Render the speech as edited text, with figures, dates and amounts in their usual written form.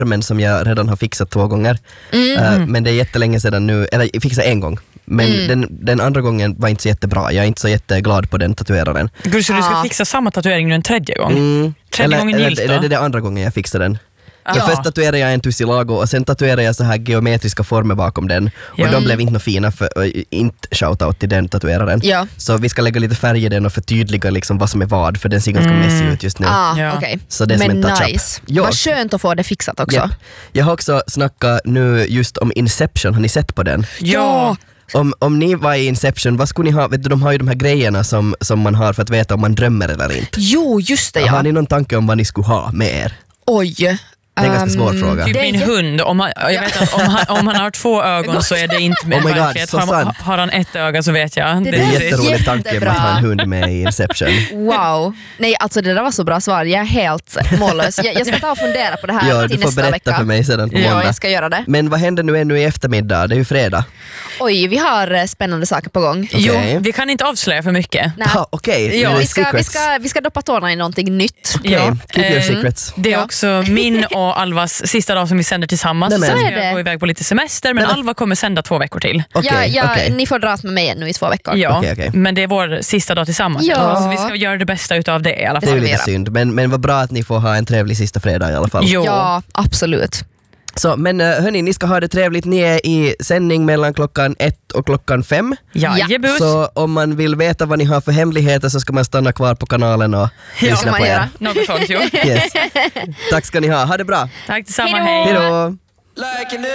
men som jag redan har fixat 2 gånger. Men det är jättelänge sedan nu, eller jag fixade 1 gång. Men den andra gången var inte så jättebra. Jag är inte så jätteglad på den tatueraren. Gud, så du ska fixa samma tatuering nu en 3:e gång? Tredje gången gillt då? Eller det är andra gången jag fixade den. Först tatuerade jag en tussilago och sen tatuerade jag så här geometriska former bakom den. Och de blev inte fina, inte shoutout till den tatueraren. Så vi ska lägga lite färg i den och förtydliga liksom vad som är vad, för den ser ganska messy ut just nu. Okay. Så det är men som en nice. Vad skönt att få det fixat också. Jag har också snackat nu just om Inception, har ni sett på den? Ja! Om ni var i Inception, vad skulle ni ha? Vet du, de har ju de här grejerna som man har för att veta om man drömmer eller inte. Jo, just det. Har ni någon tanke om vad ni skulle ha med er? Oj. Det är en ganska svår fråga. Typ min hund, jag vet att om han har 2 ögon så är det inte med verklighet. Har han 1 öga så vet jag. Det är en jätterolig tanke med att ha en hund med i Inception. Wow. Nej, alltså det där var så bra svar. Jag är helt mållös. Jag ska ta och fundera på det här till nästa vecka. Du får berätta för mig sedan på måndag. Ja, jag ska göra det. Men vad händer nu ännu i eftermiddag? Det är ju fredag. Oj, vi har spännande saker på gång. Okay. Jo, vi kan inte avslöja för mycket. Vi ska doppa tårna i någonting nytt. Keep your secrets. Det är också min och Alvas sista dag som vi sänder tillsammans. Så är det. Jag går iväg på lite semester, men Alva kommer sända 2 veckor till. Ni får dras med mig ännu i 2 veckor. Ja, men det är vår sista dag tillsammans. Så vi ska göra det bästa utav det i alla fall. Det är lite synd, men vad bra att ni får ha en trevlig sista fredag i alla fall. Ja, absolut. Så, men hörni, ni ska ha det trevligt. Ni är i sändning mellan klockan 1 och klockan 5. Jajebus. Så om man vill veta vad ni har för hemligheter så ska man stanna kvar på kanalen och lyssna på er. Något sånt, yes. Tack ska ni ha det bra. Tack detsamma, hej då.